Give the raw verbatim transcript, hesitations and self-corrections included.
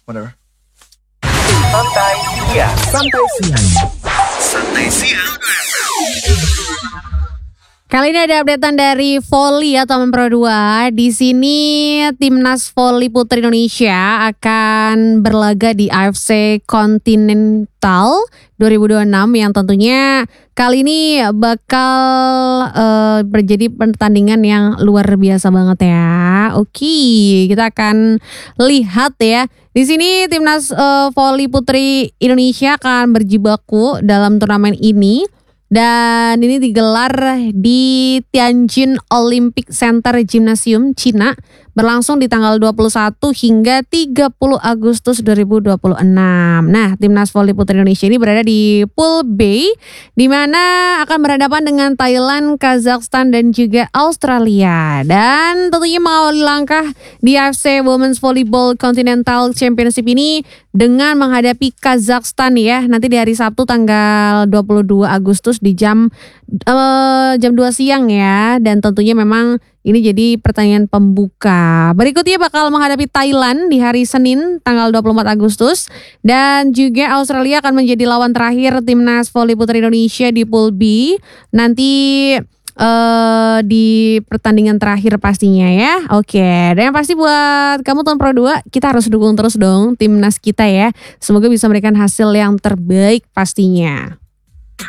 whatever. Santai siang. Santai siang. Santai siang. Kali ini ada updatean dari Voli atau Taman Pro dua. Di sini Timnas Voli Putri Indonesia akan berlaga di A F C Continental dua ribu dua puluh enam yang tentunya kali ini bakal uh, berjadi pertandingan yang luar biasa banget ya. Oke, kita akan lihat ya. Di sini Timnas uh, Voli Putri Indonesia akan berjibaku dalam turnamen ini. Dan ini digelar di Tianjin Olympic Center Gymnasium, Cina, berlangsung di tanggal dua puluh satu hingga tiga puluh Agustus dua ribu dua puluh enam. Nah, Timnas Voli Putri Indonesia ini berada di Pool B, di mana akan berhadapan dengan Thailand, Kazakhstan, dan juga Australia. Dan tentunya mengawali langkah di A F C Women's Volleyball Continental Championship ini dengan menghadapi Kazakhstan ya, nanti di hari Sabtu tanggal dua puluh dua Agustus di jam uh, jam dua siang ya. Dan tentunya memang ini jadi pertandingan pembuka. Berikutnya bakal menghadapi Thailand di hari Senin tanggal dua puluh empat Agustus. Dan juga Australia akan menjadi lawan terakhir Timnas Voli Putri Indonesia di Pool B. Nanti Uh, di pertandingan terakhir pastinya ya. Oke, dan yang pasti buat kamu Taman Pro dua, kita harus dukung terus dong timnas kita ya. Semoga bisa memberikan hasil yang terbaik pastinya.